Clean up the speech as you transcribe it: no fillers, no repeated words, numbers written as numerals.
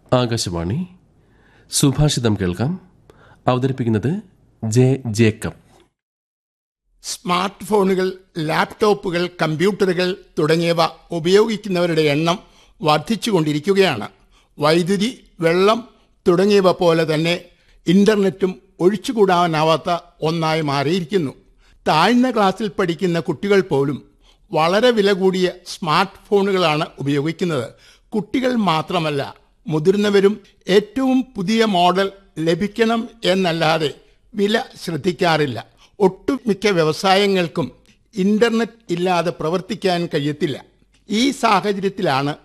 ആകാശവാണി സുഭാഷിതം കേൾക്കാം. അവതരിപ്പിക്കുന്നത് J Jacob. Smart ഫോണുകൾ, ലാപ്ടോപ്പുകൾ, കമ്പ്യൂട്ടറുകൾ തുടങ്ങിയവ ഉപയോഗിക്കുന്നവരുടെ എണ്ണം വർദ്ധിച്ചുകൊണ്ടിരിക്കുകയാണ്. വൈദ്യുതി, വെള്ളം തുടങ്ങിയവ പോലെ തന്നെ ഇന്റർനെറ്റും ഒഴിച്ചുകൂടാനാവാത്ത ഒന്നായി മാറിയിരിക്കുന്നു. താഴ്ന്ന ക്ലാസ്സിൽ പഠിക്കുന്ന കുട്ടികൾ പോലും വളരെ വില കൂടിയ സ്മാർട്ട് ഫോണുകളാണ് ഉപയോഗിക്കുന്നത്. കുട്ടികൾ മാത്രമല്ല, മുതിർന്നവരും ഏറ്റവും പുതിയ മോഡൽ ലഭിക്കണം എന്നല്ലാതെ വില ശ്രദ്ധിക്കാറില്ല. ഒട്ടുമിക്ക വ്യവസായങ്ങൾക്കും ഇന്റർനെറ്റ് ഇല്ലാതെ പ്രവർത്തിക്കാൻ കഴിയത്തില്ല. ഈ സാഹചര്യത്തിലാണ്